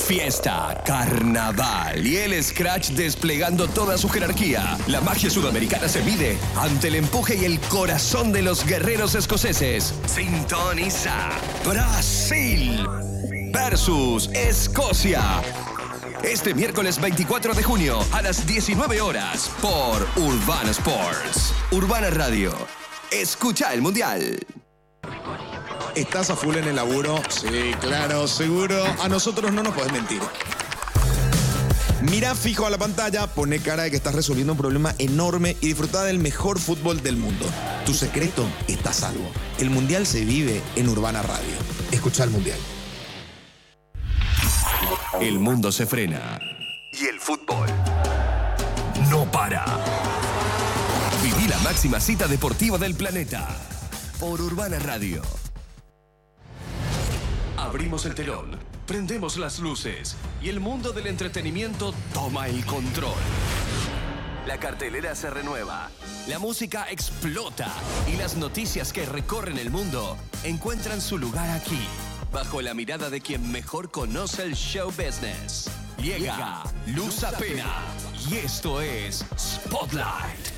Fiesta, carnaval y el Scratch desplegando toda su jerarquía. La magia sudamericana se mide ante el empuje y el corazón de los guerreros escoceses. Sintoniza Brasil versus Escocia. Este miércoles 24 de junio a las 19 horas por Urbana Sports. Urbana Radio. Escucha el Mundial. ¿Estás a full en el laburo? Sí, claro, seguro. A nosotros no nos podés mentir. Mira fijo a la pantalla, poné cara de que estás resolviendo un problema enorme y disfruta del mejor fútbol del mundo. Tu secreto está a salvo. El Mundial se vive en Urbana Radio. Escucha el Mundial. El mundo se frena y el fútbol no para. Viví la máxima cita deportiva del planeta por Urbana Radio. Abrimos el telón, prendemos las luces y el mundo del entretenimiento toma el control. La cartelera se renueva, la música explota y las noticias que recorren el mundo encuentran su lugar aquí, bajo la mirada de quien mejor conoce el show business. Llega Luz Apena y esto es Spotlight.